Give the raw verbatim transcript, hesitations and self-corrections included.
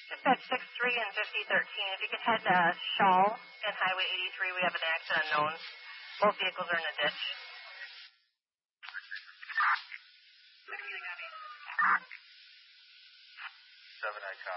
Dispatch six three and fifty thirteen. If you could head to Shaw and Highway eighty-three, we have an accident unknown. Both vehicles are in a ditch.